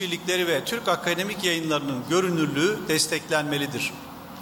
birlikleri ve Türk akademik yayınlarının görünürlüğü desteklenmelidir.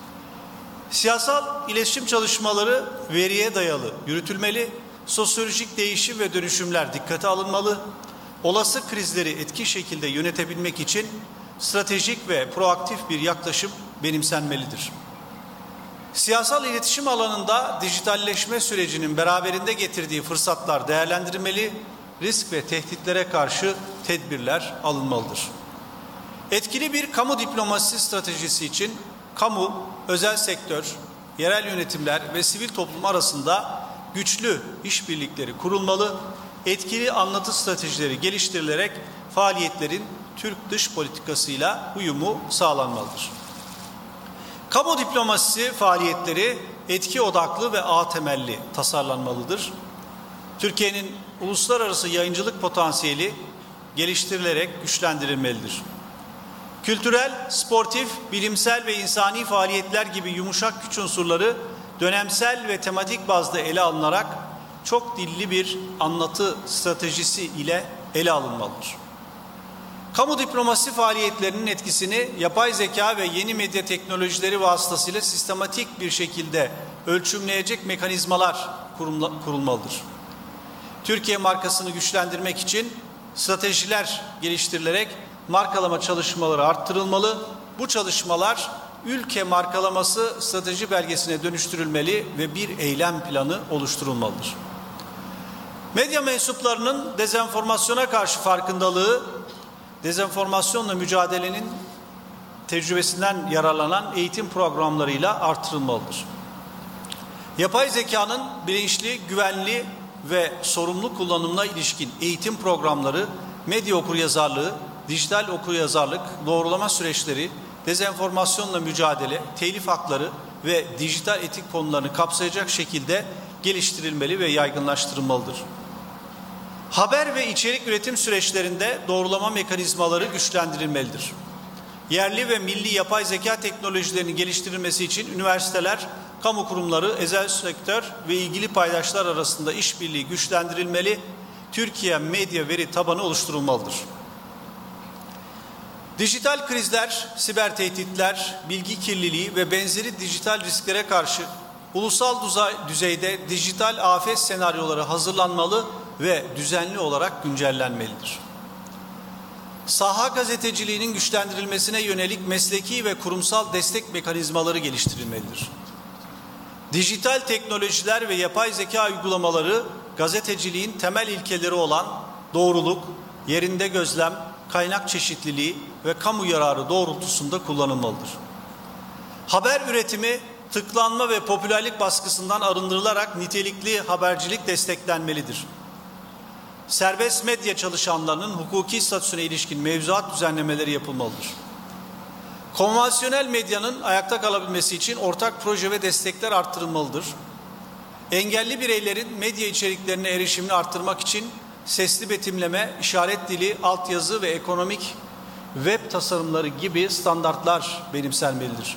Siyasal iletişim çalışmaları veriye dayalı yürütülmeli, sosyolojik değişim ve dönüşümler dikkate alınmalı, olası krizleri etkin şekilde yönetebilmek için stratejik ve proaktif bir yaklaşım benimsenmelidir. Siyasal iletişim alanında dijitalleşme sürecinin beraberinde getirdiği fırsatlar değerlendirilmeli, risk ve tehditlere karşı tedbirler alınmalıdır. Etkili bir kamu diplomasisi stratejisi için kamu, özel sektör, yerel yönetimler ve sivil toplum arasında güçlü işbirlikleri kurulmalı, etkili anlatı stratejileri geliştirilerek faaliyetlerin Türk dış politikasıyla uyumu sağlanmalıdır. Kamu diplomasisi faaliyetleri etki odaklı ve ağ temelli tasarlanmalıdır. Türkiye'nin uluslararası yayıncılık potansiyeli geliştirilerek güçlendirilmelidir. Kültürel, sportif, bilimsel ve insani faaliyetler gibi yumuşak güç unsurları dönemsel ve tematik bazda ele alınarak çok dilli bir anlatı stratejisi ile ele alınmalıdır. Kamu diplomasi faaliyetlerinin etkisini yapay zeka ve yeni medya teknolojileri vasıtasıyla sistematik bir şekilde ölçümleyecek mekanizmalar kurulmalıdır. Türkiye markasını güçlendirmek için stratejiler geliştirilerek markalama çalışmaları arttırılmalı. Bu çalışmalar ülke markalaması strateji belgesine dönüştürülmeli ve bir eylem planı oluşturulmalıdır. Medya mensuplarının dezenformasyona karşı farkındalığı, dezenformasyonla mücadelenin tecrübesinden yararlanan eğitim programlarıyla artırılmalıdır. Yapay zekanın bilinçli, güvenli ve sorumlu kullanımına ilişkin eğitim programları, medya okuryazarlığı, dijital okuryazarlık, doğrulama süreçleri, dezenformasyonla mücadele, telif hakları ve dijital etik konularını kapsayacak şekilde geliştirilmeli ve yaygınlaştırılmalıdır. Haber ve içerik üretim süreçlerinde doğrulama mekanizmaları güçlendirilmelidir. Yerli ve milli yapay zeka teknolojilerinin geliştirilmesi için üniversiteler, kamu kurumları, özel sektör ve ilgili paydaşlar arasında işbirliği güçlendirilmeli, Türkiye medya veri tabanı oluşturulmalıdır. Dijital krizler, siber tehditler, bilgi kirliliği ve benzeri dijital risklere karşı ulusal düzeyde dijital afet senaryoları hazırlanmalı ve düzenli olarak güncellenmelidir. Saha gazeteciliğinin güçlendirilmesine yönelik mesleki ve kurumsal destek mekanizmaları geliştirilmelidir. Dijital teknolojiler ve yapay zeka uygulamaları gazeteciliğin temel ilkeleri olan doğruluk, yerinde gözlem, kaynak çeşitliliği ve kamu yararı doğrultusunda kullanılmalıdır. Haber üretimi tıklanma ve popülerlik baskısından arındırılarak nitelikli habercilik desteklenmelidir. Serbest medya çalışanlarının hukuki statüsüne ilişkin mevzuat düzenlemeleri yapılmalıdır. Konvansiyonel medyanın ayakta kalabilmesi için ortak proje ve destekler arttırılmalıdır. Engelli bireylerin medya içeriklerine erişimini arttırmak için sesli betimleme, işaret dili, altyazı ve ekonomik web tasarımları gibi standartlar benimsenmelidir.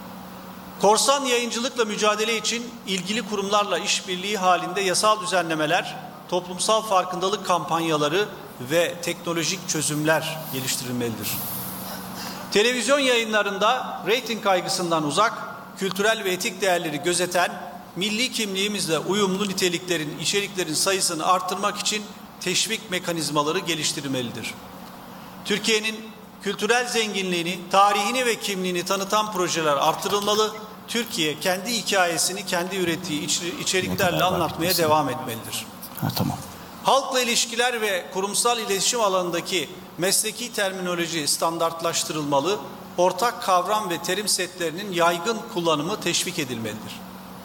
Korsan yayıncılıkla mücadele için ilgili kurumlarla işbirliği halinde yasal düzenlemeler, toplumsal farkındalık kampanyaları ve teknolojik çözümler geliştirilmelidir. Televizyon yayınlarında reyting kaygısından uzak, kültürel ve etik değerleri gözeten, milli kimliğimizle uyumlu niteliklerin, içeriklerin sayısını arttırmak için teşvik mekanizmaları geliştirilmelidir. Türkiye'nin kültürel zenginliğini, tarihini ve kimliğini tanıtan projeler artırılmalı. Türkiye kendi hikayesini kendi ürettiği içeriklerle anlatmaya devam etmelidir. Tamam. Halkla ilişkiler ve kurumsal iletişim alanındaki mesleki terminoloji standartlaştırılmalı, ortak kavram ve terim setlerinin yaygın kullanımı teşvik edilmelidir.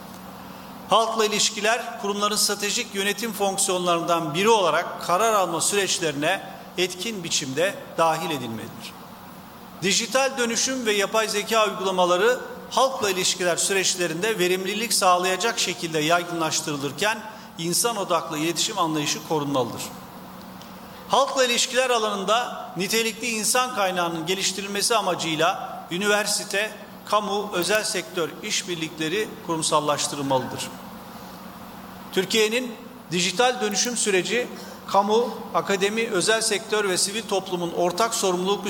Halkla ilişkiler, kurumların stratejik yönetim fonksiyonlarından biri olarak karar alma süreçlerine etkin biçimde dahil edilmelidir. Dijital dönüşüm ve yapay zeka uygulamaları halkla ilişkiler süreçlerinde verimlilik sağlayacak şekilde yaygınlaştırılırken insan odaklı iletişim anlayışı korunmalıdır. Halkla ilişkiler alanında nitelikli insan kaynağının geliştirilmesi amacıyla üniversite, kamu, özel sektör işbirlikleri kurumsallaştırılmalıdır. Türkiye'nin dijital dönüşüm süreci, kamu, akademi, özel sektör ve sivil toplumun ortak sorumluluk